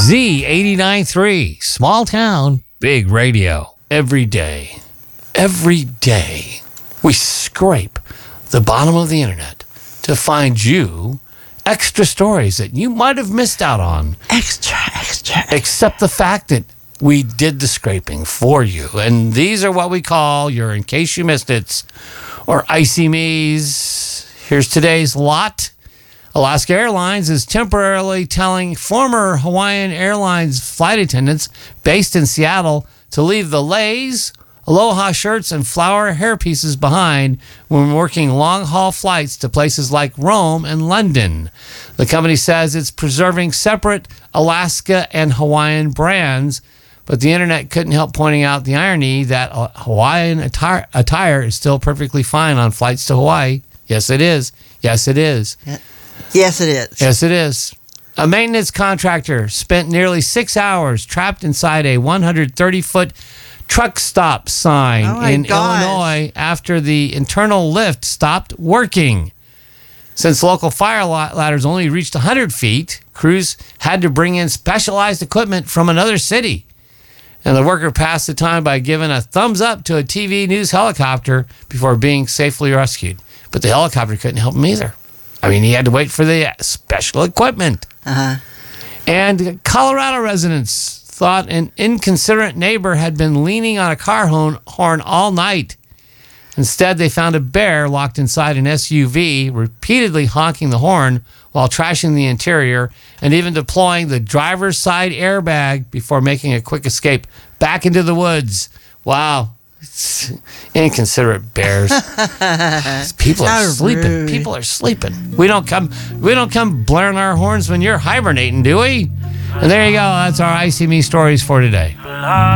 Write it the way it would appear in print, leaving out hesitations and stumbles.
Z89.3, small town, big radio. Every day, we scrape the bottom of the internet to find you extra stories that you might have missed out on. Extra. Except the fact that we did the scraping for you. And these are what we call your In Case You Missed It, or Icy Me's. Here's today's lot. Alaska Airlines is temporarily telling former Hawaiian Airlines flight attendants based in Seattle to leave the leis, aloha shirts, and flower hairpieces behind when working long-haul flights to places like Rome and London. The company says it's preserving separate Alaska and Hawaiian brands, but the internet couldn't help pointing out the irony that Hawaiian attire is still perfectly fine on flights to Hawaii. Yes, it is. Yes, it is. Yes, it is. Yes, it is. A maintenance contractor spent nearly 6 hours trapped inside a 130-foot truck stop sign in Illinois after the internal lift stopped working. Since local fire ladders only reached 100 feet, crews had to bring in specialized equipment from another city. And the worker passed the time by giving a thumbs up to a TV news helicopter before being safely rescued. But the helicopter couldn't help him either. I mean, he had to wait for the special equipment. And Colorado residents thought an inconsiderate neighbor had been leaning on a car horn all night. Instead, they found a bear locked inside an SUV, repeatedly honking the horn while trashing the interior and even deploying the driver's side airbag before making a quick escape back into the woods. Wow. Inconsiderate bears. People are sleeping. Rude. People are sleeping. We don't come blaring our horns when you're hibernating, do we? And there you go. That's our Icy Me stories for today.